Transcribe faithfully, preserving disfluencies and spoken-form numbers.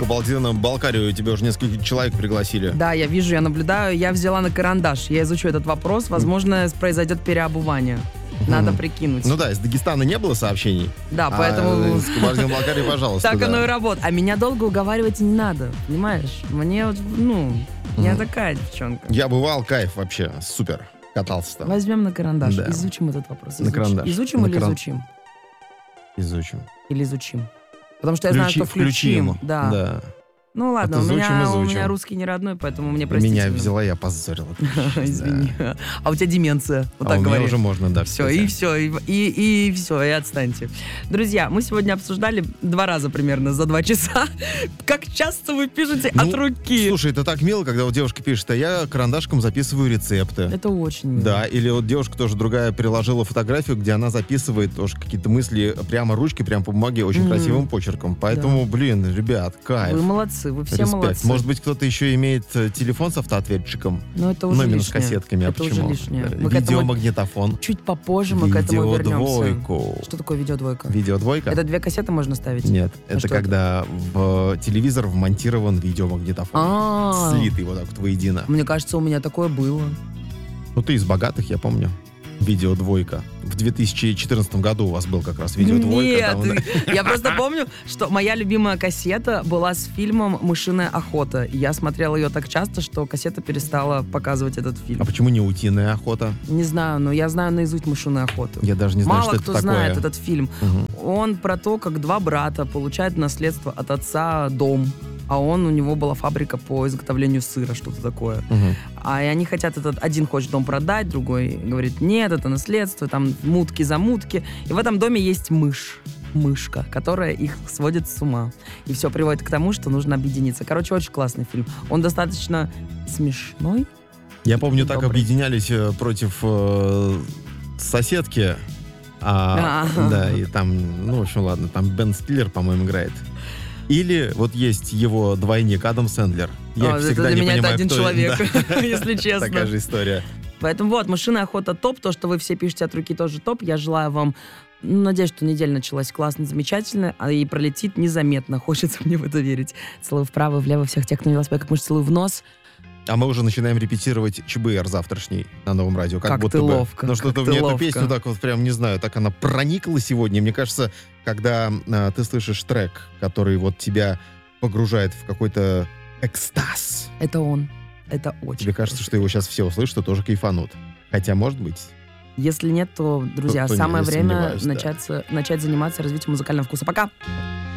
Кабардино-Балкарию тебя уже несколько человек пригласили. Да, я вижу, я наблюдаю. Я взяла на карандаш. Я изучу этот вопрос. Возможно, произойдет переобувание. Надо прикинуть. Ну да, из Дагестана не было сообщений. Да, поэтому... А с Кабардино-Балкарии, пожалуйста. Так да. оно и работает. А меня долго уговаривать не надо, понимаешь? Мне вот, ну, я такая девчонка. Я бывал, кайф вообще, супер. Катался там. Возьмем на карандаш, Да. изучим этот вопрос. На Изучим, карандаш. изучим На или каран- изучим? Изучим. Или изучим? Потому что я знаю, Включи- что включим. включим. Да. Да. Ну ладно, От у меня, изучим, у изучим. меня русский не родной, поэтому мне простительно. Меня взяла, я позорила. Извини. А у тебя деменция. Вот А так у меня говори. уже можно, да. Все, кстати. и все, и, и, и все, и отстаньте. Друзья, мы сегодня обсуждали два раза примерно за два часа, как часто вы пишете Ну, от руки. Слушай, это так мило, когда вот девушка пишет, а я карандашком записываю рецепты. Это очень мило. Да, или вот девушка тоже другая приложила фотографию, где она записывает тоже какие-то мысли прямо ручкой, прямо по бумаге, очень Мгм. красивым почерком. Поэтому, блин, ребят, кайф. Вы молодцы, вы все Респект. молодцы. Может быть, кто-то еще имеет э, телефон с автоответчиком? Но это уже Ну, именно лишнее. с кассетками, а Это почему? уже лишнее. Да. Мы к этому Видеомагнитофон. чуть попозже мы к этому вернемся. Видеодвойку. Что такое видеодвойка? Видеодвойка? Это две кассеты можно ставить? Нет, А это что когда в телевизор вмонтирован видеомагнитофон. А, Слитый вот так вот воедино. мне кажется, у меня такое было. Ну, ты из богатых, я помню. Видеодвойка. В две тысячи четырнадцатом году у вас был как раз видеодвойка. Нет, там, да. я просто помню, что моя любимая кассета была с фильмом «Мышиная охота». И я смотрела ее так часто, что кассета перестала показывать этот фильм. А почему не утиная охота? Не знаю, но я знаю наизусть «Мышиную охоту». Я даже не знаю, Мало что кто это такое. знает этот фильм. Мгм. Он про то, как два брата получают наследство от отца дом. А он, у него была фабрика по изготовлению сыра, что-то такое. Мгм. А и они хотят этот, один хочет дом продать, другой говорит, нет, это наследство, там мутки-замутки. И в этом доме есть мышь. Мышка, которая их сводит с ума. И все приводит к тому, что нужно объединиться. Короче, очень классный фильм. Он достаточно смешной. Я помню, так Добрый. объединялись э, против э, соседки. А, А. Да, и там, ну, в общем, ладно, там Бен Стиллер, по-моему, играет. Или вот есть его двойник Адам Сэндлер. Я А, всегда это для не меня это понимаю, один кто- человек, Да. если честно. Такая же история. Поэтому вот, «Мышиная охота» топ. То, что вы все пишете от руки, тоже топ. Я желаю вам... ну, надеюсь, что неделя началась классно, замечательно, а и пролетит незаметно. Хочется мне в это верить. Целую вправо, влево всех тех, кто не велосипед, как мышь, целую в нос. А мы уже начинаем репетировать ЧБР завтрашний на Новом радио. Как, Как будто ты бы. ловко, Ну как что-то ты мне ловко. эту песню так вот прям, не знаю, так она проникла сегодня. Мне кажется, когда а, ты слышишь трек, который вот тебя погружает в какой-то экстаз, Это он. Это очень тебе кажется, хороший. что его сейчас все услышат и тоже кайфанут. Хотя, может быть... Если нет, то, друзья, То- то не, самое я время сомневаюсь, да. начаться, начать заниматься развитием музыкального вкуса. Пока!